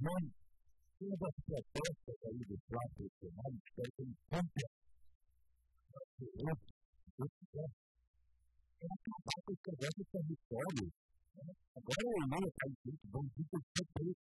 Mas, uma das propostas aí do plano econômico é que ele compra é acabar com esse negócio de território. Agora o Lula está dizendo que vamos ter que ter